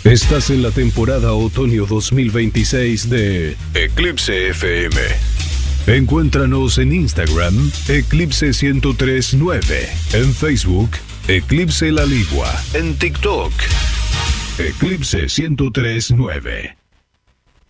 Estás en la temporada otoño 2026 de Eclipse FM. Encuéntranos en Instagram, Eclipse 1039, en Facebook, Eclipse La Ligua, en TikTok, Eclipse 1039.